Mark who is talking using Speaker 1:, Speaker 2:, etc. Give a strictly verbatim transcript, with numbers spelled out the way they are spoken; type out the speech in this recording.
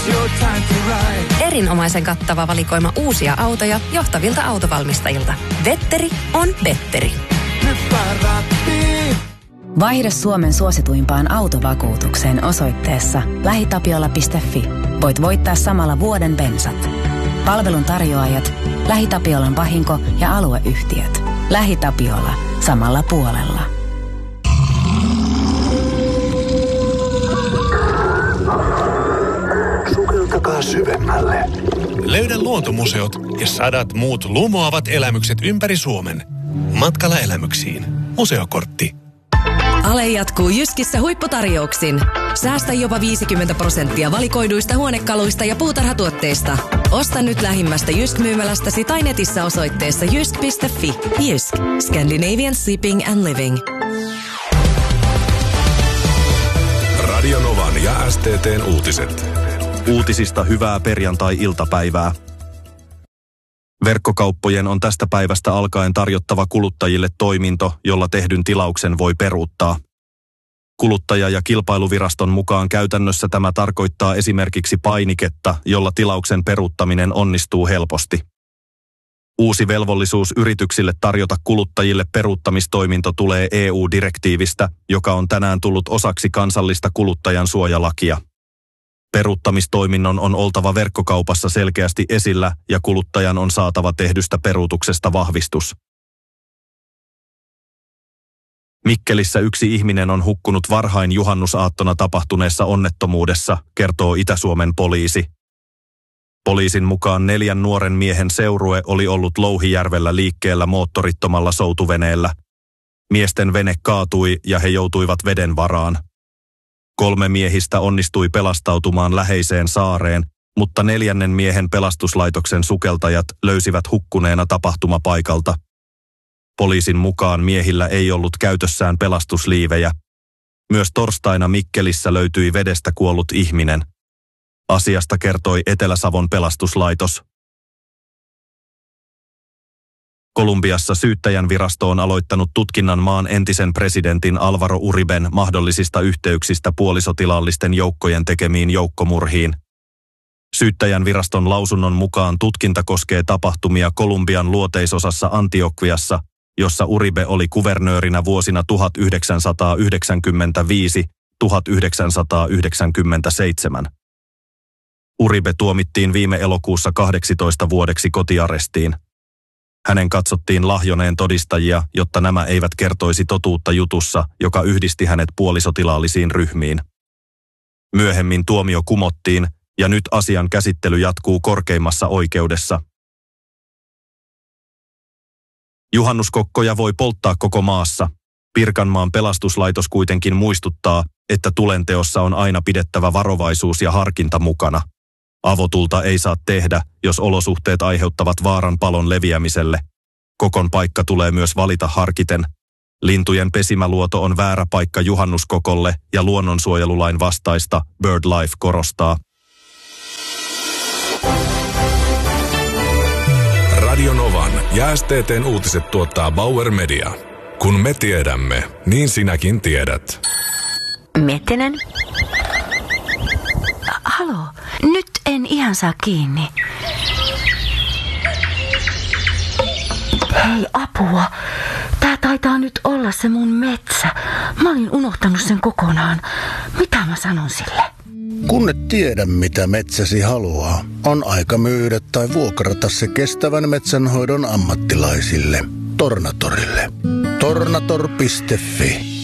Speaker 1: Erinomaisen kattava valikoima uusia autoja johtavilta autovalmistajilta. Vetteri on Betteri.
Speaker 2: Vaihda Suomen suosituimpaan autovakuutukseen osoitteessa lähitapiola piste fi. Voit voittaa samalla vuoden bensat. Palvelun tarjoajat, LähiTapiolan vahinko- ja alueyhtiöt. LähiTapiola. Samalla puolella.
Speaker 3: Sukeltakaa syvemmälle.
Speaker 4: Löydä luontomuseot ja sadat muut lumoavat elämykset ympäri Suomen. Matkalla elämyksiin. Museokortti.
Speaker 5: Ale jatkuu Jyskissä huipputarjouksin. Säästä jopa viisikymmentä prosenttia valikoiduista huonekaluista ja puutarhatuotteista. Osta nyt lähimmästä Jysk-myymälästäsi tai netissä osoitteessa jysk piste fi. Jysk. Scandinavian Sleeping and Living.
Speaker 6: Radio Novan ja S T T:n uutiset.
Speaker 7: Uutisista hyvää perjantai-iltapäivää. Verkkokauppojen on tästä päivästä alkaen tarjottava kuluttajille toiminto, jolla tehdyn tilauksen voi peruuttaa. Kuluttaja- ja kilpailuviraston mukaan käytännössä tämä tarkoittaa esimerkiksi painiketta, jolla tilauksen peruuttaminen onnistuu helposti. Uusi velvollisuus yrityksille tarjota kuluttajille peruuttamistoiminto tulee E U-direktiivistä, joka on tänään tullut osaksi kansallista kuluttajan suojalakia. Peruuttamistoiminnon on oltava verkkokaupassa selkeästi esillä ja kuluttajan on saatava tehdystä peruutuksesta vahvistus. Mikkelissä yksi ihminen on hukkunut varhain juhannusaattona tapahtuneessa onnettomuudessa, kertoo Itä-Suomen poliisi. Poliisin mukaan neljän nuoren miehen seurue oli ollut Louhijärvellä liikkeellä moottorittomalla soutuveneellä. Miesten vene kaatui ja he joutuivat veden varaan. Kolme miehistä onnistui pelastautumaan läheiseen saareen, mutta neljännen miehen pelastuslaitoksen sukeltajat löysivät hukkuneena tapahtumapaikalta. Poliisin mukaan miehillä ei ollut käytössään pelastusliivejä. Myös torstaina Mikkelissä löytyi vedestä kuollut ihminen. Asiasta kertoi Etelä-Savon pelastuslaitos. Kolumbiassa syyttäjän virasto on aloittanut tutkinnan maan entisen presidentin Alvaro Uriben mahdollisista yhteyksistä puolisotilaallisten joukkojen tekemiin joukkomurhiin. Syyttäjän viraston lausunnon mukaan tutkinta koskee tapahtumia Kolumbian luoteisosassa Antioquiassa, jossa Uribe oli kuvernöörinä vuosina tuhatyhdeksänsataayhdeksänkymmentäviisi–tuhatyhdeksänsataayhdeksänkymmentäseitsemän. Uribe tuomittiin viime elokuussa kahdeksantoista vuodeksi kotiarestiin. Hänen katsottiin lahjoneen todistajia, jotta nämä eivät kertoisi totuutta jutussa, joka yhdisti hänet puolisotilaallisiin ryhmiin. Myöhemmin tuomio kumottiin, ja nyt asian käsittely jatkuu korkeimmassa oikeudessa. Juhannuskokkoja voi polttaa koko maassa. Pirkanmaan pelastuslaitos kuitenkin muistuttaa, että tulenteossa on aina pidettävä varovaisuus ja harkinta mukana. Avotulta ei saa tehdä, jos olosuhteet aiheuttavat vaaran palon leviämiselle. Kokon paikka tulee myös valita harkiten. Lintujen pesimäluoto on väärä paikka juhannuskokolle ja luonnonsuojelulain vastaista, BirdLife korostaa.
Speaker 6: Radio Novan ja S T T:n uutiset tuottaa Bauer Media. Kun me tiedämme, niin sinäkin tiedät.
Speaker 8: Mettinen? Halo, nyt en ihan saa kiinni. Hei, apua. Tää taitaa nyt olla se mun metsä. Mä olin unohtanut sen kokonaan. Mitä mä sanon sille?
Speaker 3: Kun et tiedä, mitä metsäsi haluaa, on aika myydä tai vuokrata se kestävän metsänhoidon ammattilaisille. Tornatorille. tornator piste fi